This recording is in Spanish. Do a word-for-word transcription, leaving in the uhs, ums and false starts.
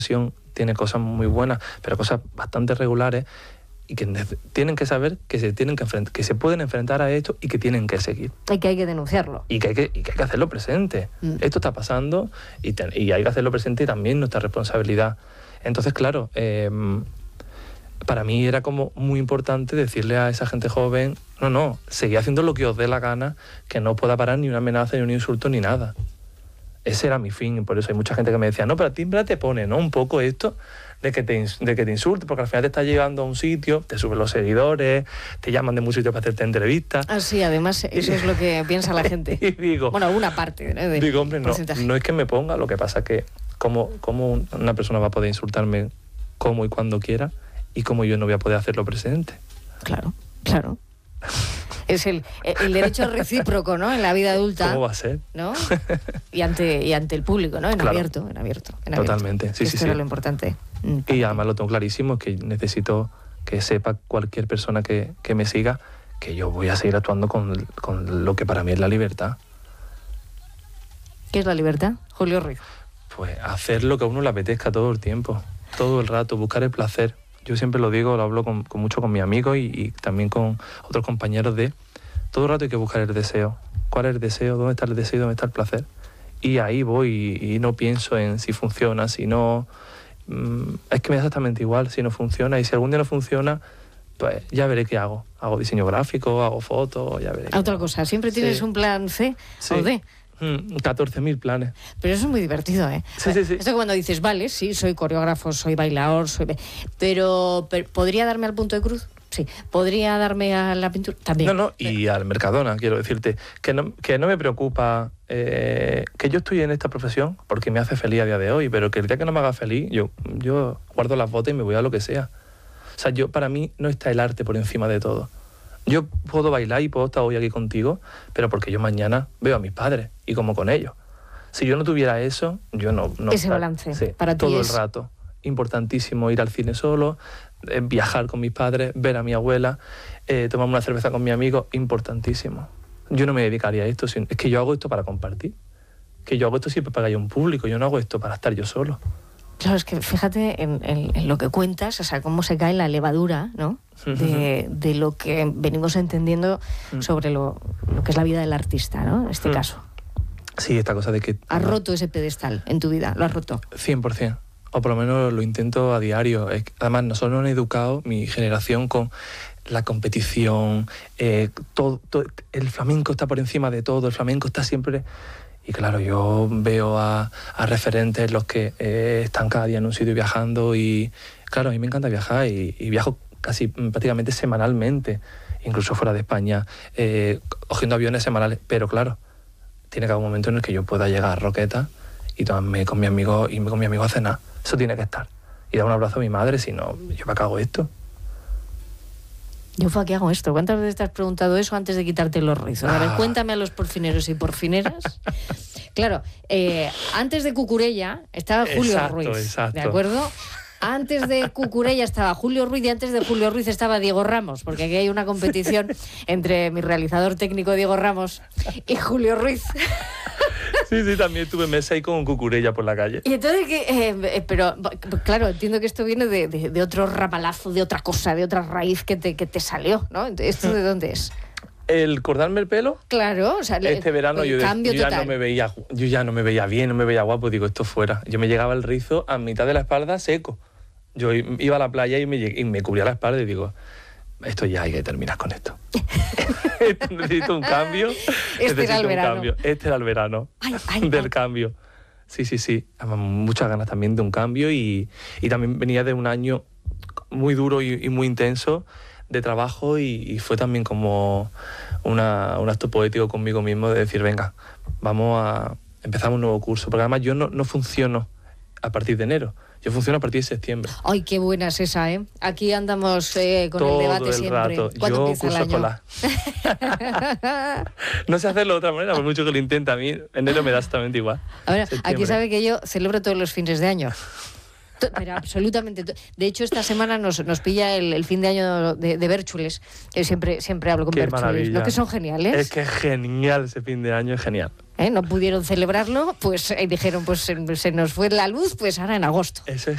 tiene cosas muy buenas, pero cosas bastante regulares, y que tienen que saber que se tienen que enfrentar, que se pueden enfrentar a esto y que tienen que seguir. Y que hay que denunciarlo. Y que hay que, y que, hay que hacerlo presente. Mm. Esto está pasando y, te, y hay que hacerlo presente, y también nuestra responsabilidad. Entonces, claro, eh, para mí era como muy importante decirle a esa gente joven, no, no, seguid haciendo lo que os dé la gana, que no pueda parar ni una amenaza, ni un insulto, ni nada. Ese era mi fin, y por eso hay mucha gente que me decía, no, pero a ti te pone, ¿no? Un poco esto de que te, de que te insulte, porque al final te estás llegando a un sitio, te suben los seguidores, te llaman de muchos sitios para hacerte entrevistas. Ah, sí, además eso es lo que piensa la gente. Y digo... Bueno, una parte, ¿no? De digo, hombre, no, no es que me ponga, lo que pasa es que cómo, cómo una persona va a poder insultarme cómo y cuando quiera, y cómo yo no voy a poder hacerlo presente. Claro, claro. Es el, el derecho recíproco, ¿no? En la vida adulta. ¿Cómo va a ser? ¿No? Y ante, y ante el público, ¿no? En claro. abierto, en abierto. En Totalmente, abierto. sí, Esto sí, era sí. lo importante. Y además lo tengo clarísimo, que necesito que sepa cualquier persona que, que me siga que yo voy a seguir actuando con, con lo que para mí es la libertad. ¿Qué es la libertad, Julio Ruiz? Pues hacer lo que a uno le apetezca todo el tiempo, todo el rato, buscar el placer. Yo siempre lo digo, lo hablo con, con mucho con mis amigos y, y también con otros compañeros de... Todo el rato hay que buscar el deseo. ¿Cuál es el deseo? ¿Dónde está el deseo? ¿Dónde está el placer? Y ahí voy y, y no pienso en si funciona, si no... Mmm, es que me da exactamente igual si no funciona. Y si algún día no funciona, pues ya veré qué hago. Hago diseño gráfico, hago fotos, ya veré. Otra cosa, ¿siempre tienes sí. un plan C sí. o D? catorce mil planes. Pero eso es muy divertido, ¿eh? Sí, sí, sí. Esto cuando dices, vale, sí, soy coreógrafo, soy bailador, soy... Pero, pero ¿podría darme al punto de cruz? Sí. ¿Podría darme a la pintura? También. No, no, y al Mercadona, quiero decirte, que no, que no me preocupa eh, que yo estoy en esta profesión porque me hace feliz a día de hoy, pero que el día que no me haga feliz, yo, yo guardo las botas y me voy a lo que sea. O sea, yo, para mí no está el arte por encima de todo. Yo puedo bailar y puedo estar hoy aquí contigo, pero porque yo mañana veo a mis padres y como con ellos. Si yo no tuviera eso, yo no... no Ese estar, balance, sí, para ti todo es... el rato. Importantísimo ir al cine solo, eh, viajar con mis padres, ver a mi abuela, eh, tomarme una cerveza con mis amigos, importantísimo. Yo no me dedicaría a esto, sino, es que yo hago esto para compartir. Que yo hago esto siempre para que haya un público, yo no hago esto para estar yo solo. Claro, es que fíjate en, en, en lo que cuentas, o sea, cómo se cae la levadura, ¿no? De, de lo que venimos entendiendo sobre lo, lo que es la vida del artista, ¿no? En este mm. caso. Sí, esta cosa de que... ¿Has roto ese pedestal en tu vida? ¿Lo has roto? cien por ciento. O por lo menos lo intento a diario. Además, nosotros nos han educado, mi generación, con la competición, eh, todo, todo, el flamenco está por encima de todo, el flamenco está siempre... Y claro, yo veo a, a referentes los que eh, están cada día en un sitio viajando y claro, a mí me encanta viajar y, y viajo casi prácticamente semanalmente, incluso fuera de España, eh, cogiendo aviones semanales, pero claro, tiene que haber un momento en el que yo pueda llegar a Roqueta y tomarme con mi amigo, irme con mi amigo a cenar, eso tiene que estar. Y dar un abrazo a mi madre, si no, ¿yo para qué hago esto? ¿Yo para qué hago esto? ¿Cuántas veces te has preguntado eso antes de quitarte los rizos? A ver, ah. cuéntame a los porfineros y porfineras. Claro, eh, antes de Cucurella estaba Julio exacto, Ruiz, exacto. ¿de acuerdo? Antes de Cucurella estaba Julio Ruiz y antes de Julio Ruiz estaba Diego Ramos, porque aquí hay una competición entre mi realizador técnico Diego Ramos y Julio Ruiz. Sí, sí, también tuve mesa ahí con Cucurella por la calle. Y entonces, que, eh, pero claro, entiendo que esto viene de, de, de otro ramalazo, de otra cosa, de otra raíz que te, que te salió, ¿no? ¿Esto de dónde es? El cortarme el pelo. Claro, o sea, este verano yo, de, yo ya no me veía, yo ya no me veía bien, no me veía guapo, digo, esto fuera. Yo me llegaba el rizo a mitad de la espalda seco. Yo iba a la playa y me, y me cubría la espalda y digo, esto ya hay que terminar con esto. Necesito un cambio. Este necesito era el un verano. Cambio. Este era el verano ay, ay, del ay. cambio. Sí, sí, sí. Muchas ganas también de un cambio y, y también venía de un año muy duro y, y muy intenso de trabajo y, y fue también como una, un acto poético conmigo mismo de decir, venga, vamos a empezar un nuevo curso. Porque además yo no, no funciono a partir de enero. Yo funciono a partir de septiembre. Ay, qué buena es esa, ¿eh? Aquí andamos eh, con todo el debate el siempre. Rato. ¿Cuándo Yo empieza el curso año? escolar. No sé hacerlo de otra manera, por mucho que lo intente. A mí enero me da exactamente igual. A ver, septiembre. aquí sabe que yo celebro todos los fines de año. Pero absolutamente. De hecho, esta semana nos, nos pilla el, el fin de año de, de Bérchules. Yo siempre, siempre hablo con Qué Bérchules. maravilla. ¿No que son geniales? Es que es genial ese fin de año, es genial. ¿Eh? No pudieron celebrarlo, pues eh, dijeron, pues se, se nos fue la luz, pues ahora en agosto. Eso es